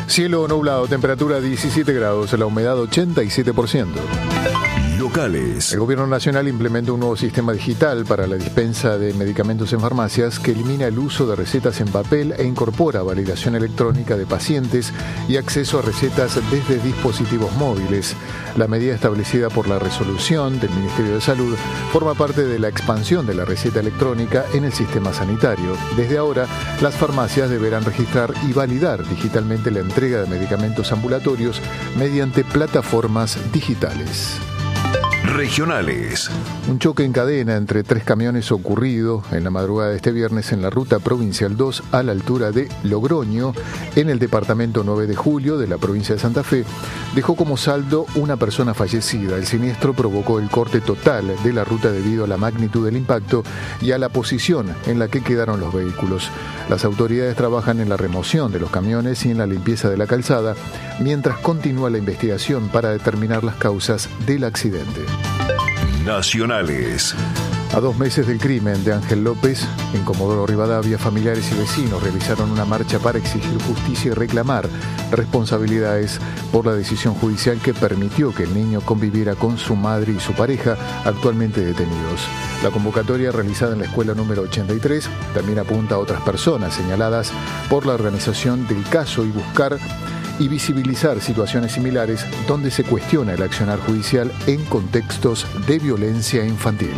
Cielo nublado, temperatura 17 grados, la humedad 87%. Locales. El Gobierno Nacional implementa un nuevo sistema digital para la dispensa de medicamentos en farmacias que elimina el uso de recetas en papel e incorpora validación electrónica de pacientes y acceso a recetas desde dispositivos móviles. La medida establecida por la resolución del Ministerio de Salud forma parte de la expansión de la receta electrónica en el sistema sanitario. Desde ahora, las farmacias deberán registrar y validar digitalmente la entrega de medicamentos ambulatorios mediante plataformas digitales. Regionales. Un choque en cadena entre 3 camiones ocurrido en la madrugada de este viernes en la ruta provincial 2 a la altura de Logroño, en el departamento 9 de Julio de la provincia de Santa Fe, dejó como saldo una persona fallecida. El siniestro provocó el corte total de la ruta debido a la magnitud del impacto y a la posición en la que quedaron los vehículos. Las autoridades trabajan en la remoción de los camiones y en la limpieza de la calzada, mientras continúa la investigación para determinar las causas del accidente. Nacionales. A 2 meses del crimen de Ángel López, en Comodoro Rivadavia, familiares y vecinos realizaron una marcha para exigir justicia y reclamar responsabilidades por la decisión judicial que permitió que el niño conviviera con su madre y su pareja, actualmente detenidos. La convocatoria realizada en la escuela número 83 también apunta a otras personas señaladas por la organización del caso y buscar y visibilizar situaciones similares donde se cuestiona el accionar judicial en contextos de violencia infantil.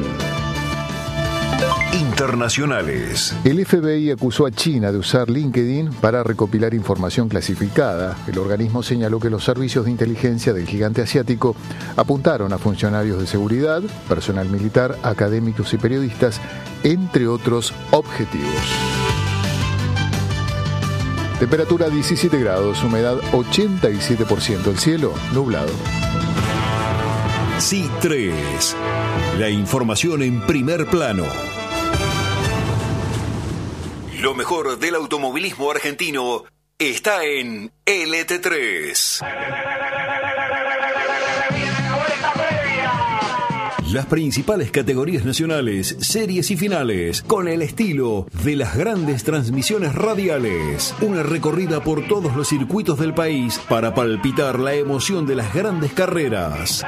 Internacionales. El FBI acusó a China de usar LinkedIn para recopilar información clasificada. El organismo señaló que los servicios de inteligencia del gigante asiático apuntaron a funcionarios de seguridad, personal militar, académicos y periodistas, entre otros objetivos. Temperatura 17 grados, humedad 87%, el cielo nublado. C3, la información en primer plano. Lo mejor del automovilismo argentino está en LT3. Las principales categorías nacionales, series y finales, con el estilo de las grandes transmisiones radiales. Una recorrida por todos los circuitos del país para palpitar la emoción de las grandes carreras.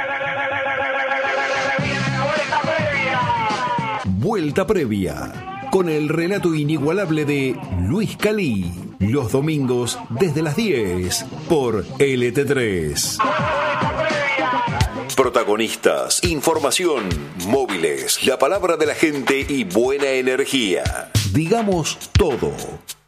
Vuelta previa, con el relato inigualable de Luis Calí. Los domingos desde las 10 por LT3. Protagonistas, información, móviles, la palabra de la gente y buena energía. Digamos todo